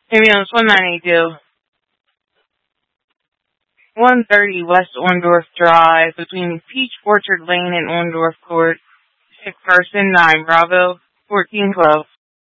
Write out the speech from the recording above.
Ambulance 192. 130 West Orndorff Drive between Peach Orchard Lane and Orndorff Court. Sick person 9 Bravo 1412.